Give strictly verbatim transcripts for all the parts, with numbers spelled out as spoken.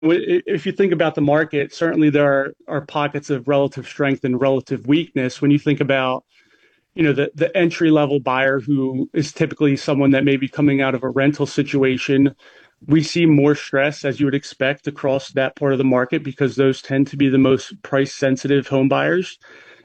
If you think about the market, certainly there are, are pockets of relative strength and relative weakness. When you think about, you know, the, the entry level buyer who is typically someone that may be coming out of a rental situation, we see more stress as you would expect across that part of the market because those tend to be the most price sensitive home buyers.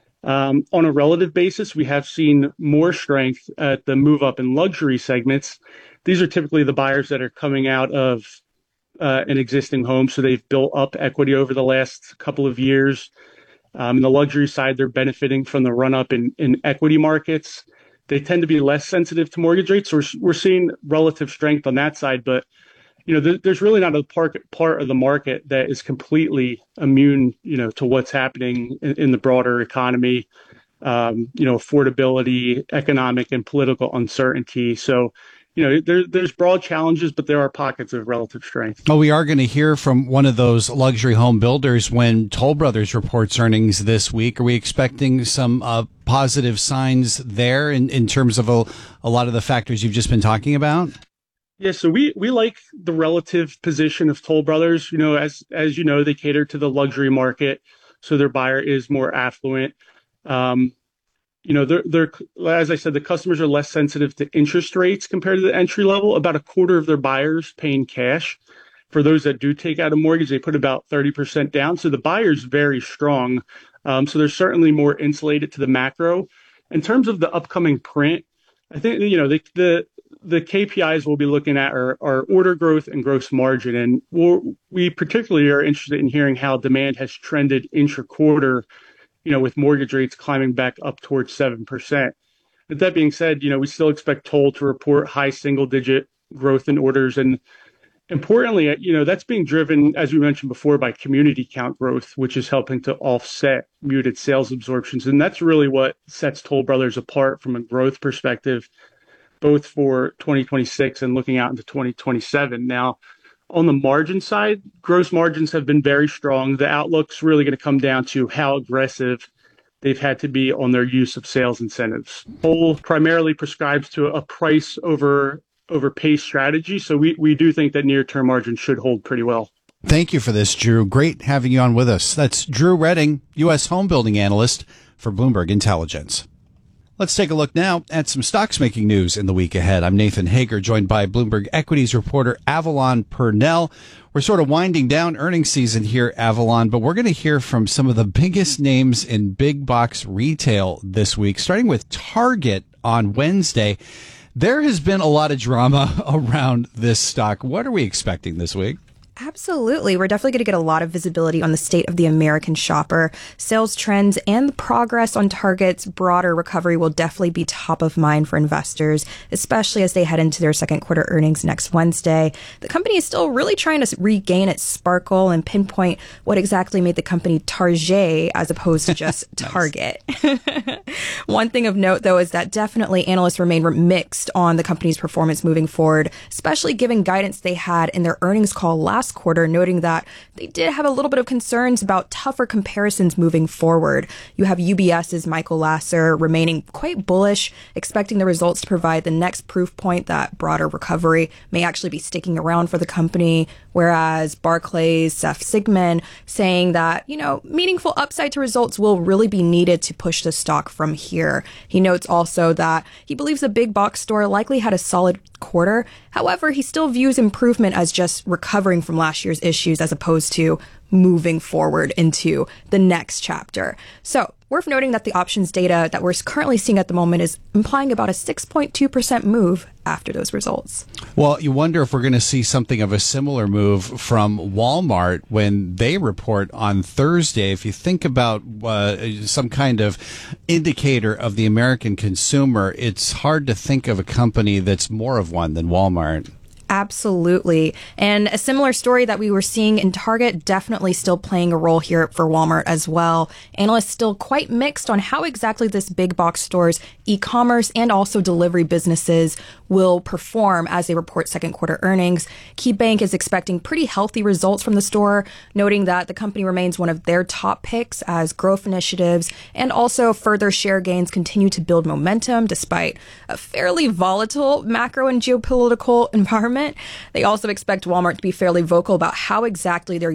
Um, on a relative basis, we have seen more strength at the move up and luxury segments. These are typically the buyers that are coming out of uh, an existing home. So they've built up equity over the last couple of years. Um, in the luxury side, they're benefiting from the run up in, in equity markets. They tend to be less sensitive to mortgage rates. So we're, we're seeing relative strength on that side. But, you know, there, there's really not a part, part of the market that is completely immune, you know, to what's happening in, in the broader economy, um, you know, affordability, economic and political uncertainty. So, you know, there, there's broad challenges, but there are pockets of relative strength. Well, we are going to hear from one of those luxury home builders when Toll Brothers reports earnings this week. Are we expecting some uh, positive signs there in, in terms of a, a lot of the factors you've just been talking about? Yeah, so we we like the relative position of Toll Brothers. You know, as as you know, they cater to the luxury market, so their buyer is more affluent. Um, You know, they're, they're, as I said, the customers are less sensitive to interest rates compared to the entry level. About a quarter of their buyers paying cash. For those that do take out a mortgage, they put about thirty percent down. So the buyer's very strong. Um, so they're certainly more insulated to the macro. In terms of the upcoming print, I think, you know, the, the, the K P Is we'll be looking at are, are order growth and gross margin. And we're, we particularly are interested in hearing how demand has trended intra-quarter, you know, with mortgage rates climbing back up towards seven percent. But that being said, you know, we still expect Toll to report high single digit growth in orders. And importantly, you know, that's being driven, as we mentioned before, by community count growth, which is helping to offset muted sales absorptions. And that's really what sets Toll Brothers apart from a growth perspective, both for twenty twenty-six and looking out into twenty twenty-seven. Now, on the margin side, gross margins have been very strong. The outlook's really going to come down to how aggressive they've had to be on their use of sales incentives. Toll primarily prescribes to a price over over pace strategy, so we, we do think that near-term margins should hold pretty well. Thank you for this, Drew. Great having you on with us. That's Drew Redding, U S home building analyst for Bloomberg Intelligence. Let's take a look now at some stocks making news in the week ahead. I'm Nathan Hager, joined by Bloomberg Equities reporter Avalon Purnell. We're sort of winding down earnings season here, Avalon, but we're going to hear from some of the biggest names in big box retail this week, starting with Target on Wednesday. There has been a lot of drama around this stock. What are we expecting this week? Absolutely. We're definitely going to get a lot of visibility on the state of the American shopper. Sales trends and the progress on Target's broader recovery will definitely be top of mind for investors, especially as they head into their second quarter earnings next Wednesday. The company is still really trying to regain its sparkle and pinpoint what exactly made the company Target as opposed to just Target. One thing of note, though, is that definitely analysts remain mixed on the company's performance moving forward, especially given guidance they had in their earnings call last quarter, noting that they did have a little bit of concerns about tougher comparisons moving forward. You have UBS's Michael Lasser remaining quite bullish, expecting the results to provide the next proof point that broader recovery may actually be sticking around for the company, whereas Barclays' Seth Sigman saying that, you know, meaningful upside to results will really be needed to push the stock from here. He notes also that he believes the big box store likely had a solid quarter. However, he still views improvement as just recovering from last year's issues as opposed to moving forward into the next chapter. So, worth noting that the options data that we're currently seeing at the moment is implying about a six point two percent move after those results. Well, you wonder if we're going to see something of a similar move from Walmart when they report on Thursday. If you think about uh, some kind of indicator of the American consumer, it's hard to think of a company that's more of one than Walmart. Absolutely. And a similar story that we were seeing in Target definitely still playing a role here for Walmart as well. Analysts still quite mixed on how exactly this big box store's e-commerce and also delivery businesses will perform as they report second quarter earnings. KeyBank is expecting pretty healthy results from the store, noting that the company remains one of their top picks as growth initiatives and also further share gains continue to build momentum despite a fairly volatile macro and geopolitical environment. environment. They also expect Walmart to be fairly vocal about how exactly they're